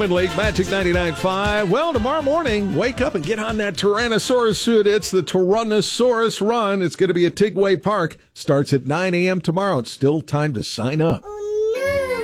League Magic 99.5. Well, tomorrow morning, wake up and get on that Tyrannosaurus suit. It's the Tyrannosaurus Run. It's going to be at Tigway Park. Starts at 9 a.m. tomorrow. It's still time to sign up.